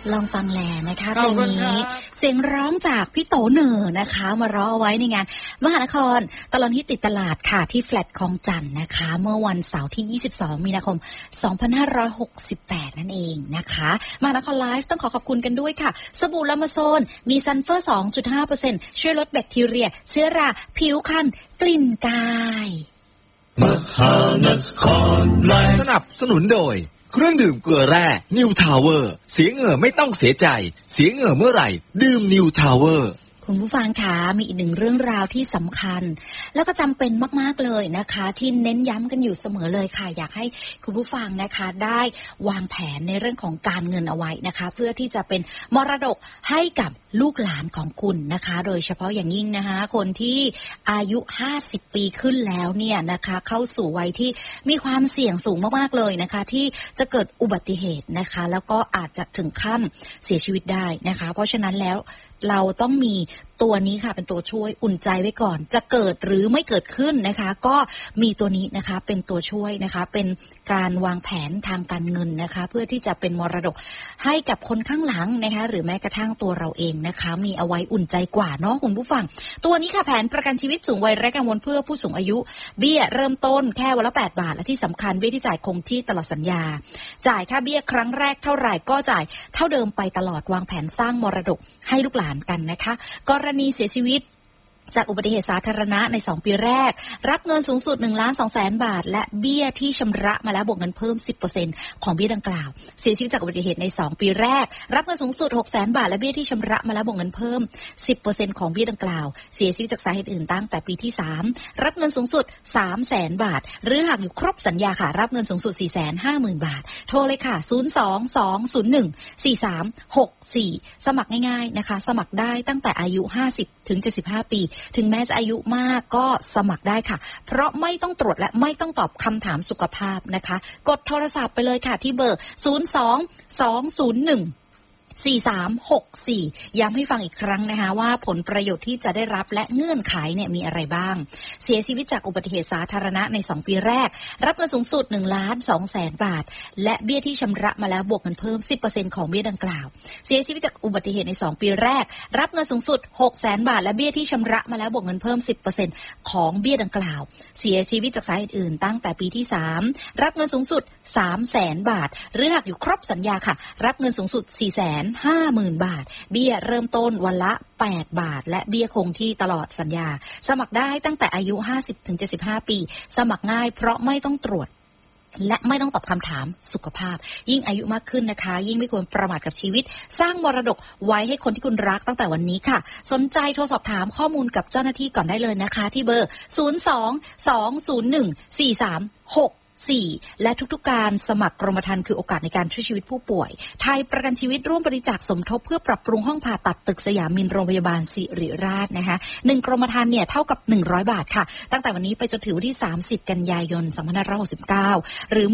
ลองฟังแลนะคะเพลงนี้เสียงร้องจากพี่โตเหน่อนะคะมาร้องเอาไว้ในงานมหานครตลอดฮิตติดตลาดค่ะที่แฟลตคลองจันทน์นะคะเมื่อวันเสาร์ที่22มีนาคม2568นั่นเองนะคะมหานครไลฟ์ต้องขอบคุณกันด้วยค่ะสบู่ลามาโซนมีซัลเฟอร์ 2.5% ช่วยลดแบคทีเรียเชื้อราผิวคันกลิ่นกายมหานครไลฟ์สนับสนุนโดยเครื่องดื่มเกลือแร่นิวทาวเวอร์เสียเหงื่อไม่ต้องเสียใจเสียเหงื่อเมื่อไหร่ดื่มนิวทาวเวอร์คุณผู้ฟังคะมีอีกหนึ่งเรื่องราวที่สำคัญแล้วก็จำเป็นมากๆเลยนะคะที่เน้นย้ำกันอยู่เสมอเลยค่ะอยากให้คุณผู้ฟังนะคะได้วางแผนในเรื่องของการเงินเอาไว้นะคะเพื่อที่จะเป็นมรดกให้กับลูกหลานของคุณนะคะโดยเฉพาะอย่างยิ่งนะคะคนที่อายุ50ปีขึ้นแล้วเนี่ยนะคะเข้าสู่วัยที่มีความเสี่ยงสูงมากๆเลยนะคะที่จะเกิดอุบัติเหตุนะคะแล้วก็อาจจะถึงขั้นเสียชีวิตได้นะคะเพราะฉะนั้นแล้วเราต้องมีตัวนี้ค่ะเป็นตัวช่วยอุ่นใจไว้ก่อนจะเกิดหรือไม่เกิดขึ้นนะคะก็มีตัวนี้นะคะเป็นตัวช่วยนะคะเป็นการวางแผนทางการเงินนะคะเพื่อที่จะเป็นมรดกให้กับคนข้างหลังนะคะหรือแม้กระทั่งตัวเราเองนะคะมีเอาไว้อุ่นใจกว่าเนาะคุณผู้ฟังตัวนี้ค่ะแผนประกันชีวิตสูงวัยไร้กังวลเพื่อผู้สูงอายุเบี้ยเริ่มต้นแค่วันละ8 บาทและที่สำคัญเบี้ยที่จ่ายคงที่ตลอดสัญญาจ่ายค่าเบี้ยครั้งแรกเท่าไหร่ก็จ่ายเท่าเดิมไปตลอดวางแผนสร้างมรดกให้ลูกหลานกันนะคะกรณีเสียชีวิตจากอุบัติเหตุสาธารณะใน2ปีแรกรับเงินสูงสุด 1,200,000 บาทและเบี้ยที่ชำระมาแล้วบวกเงินเพิ่ม 10% ของเบี้ยดังกล่าวเสียชีวิตจากอุบัติเหตุใน2ปีแรกรับเงินสูงสุด 600,000 บาทและเบี้ยที่ชำระมาแล้วบวกเงินเพิ่ม 10% ของเบี้ยดังกล่าวเสียชีวิตจากสาเหตุอื่นตั้งแต่ปีที่3รับเงินสูงสุด 300,000 บาทหรือหากอยู่ครบสัญญาค่ะรับเงินสูงสุด 450,000 บาทโทรเลยค่ะ022014364สมัครง่ายๆนะคะสมัครได้ตั้งแต่อายุ50ถึง75ปีถึงแม้จะอายุมากก็สมัครได้ค่ะเพราะไม่ต้องตรวจและไม่ต้องตอบคำถามสุขภาพนะคะกดโทรศัพท์ไปเลยค่ะที่เบอร์022014364ย้ำให้ฟังอีกครั้งนะคะว่าผลประโยชน์ที่จะได้รับและเงื่อนไขเนี่ยมีอะไรบ้างเสียชีวิตจากอุบัติเหตุสาธารณะใน2ปีแรกรับเงินสูงสุด 1,200,000 บาทและเบี้ยที่ชำระมาแล้วบวกเงินเพิ่ม 10% ของเบี้ยดังกล่าวเสียชีวิตจากอุบัติเหตุใน2ปีแรกรับเงินสูงสุด 600,000 บาทและเบี้ยที่ชำระมาแล้วบวกเงินเพิ่ม 10% ของเบี้ยดังกล่าวเสียชีวิตจากสาเหตุอื่นตั้งแต่ปีที่3รับเงินสูงสุด 300,000 บาทหรือหากอยู่ครบสัญญาค่ะรับเงินสูงสุด 450,000 บาทเบี้ยเริ่มต้นวันละ8 บาทและเบี้ยคงที่ตลอดสัญญาสมัครได้ตั้งแต่อายุ50ถึง75ปีสมัครง่ายเพราะไม่ต้องตรวจและไม่ต้องตอบคำถามสุขภาพยิ่งอายุมากขึ้นนะคะยิ่งไม่ควรประมาทกับชีวิตสร้างมรดกไว้ให้คนที่คุณรักตั้งแต่วันนี้ค่ะสนใจโทรสอบถามข้อมูลกับเจ้าหน้าที่ก่อนได้เลยนะคะที่เบอร์022014364และทุกๆการสมัครกรมธรรม์คือโอกาสในการช่วยชีวิตผู้ป่วยไทยประกันชีวิตร่วมบริจาคสมทบเพื่อปรับปรุงห้องผ่าตัดตึกสยามมินโรงพยาบาลศิริราชนะคะ1กรมธรรม์เนี่ยเท่ากับ100 บาทค่ะตั้งแต่วันนี้ไปจนถึงวันที่30 กันยายน 2569หรือ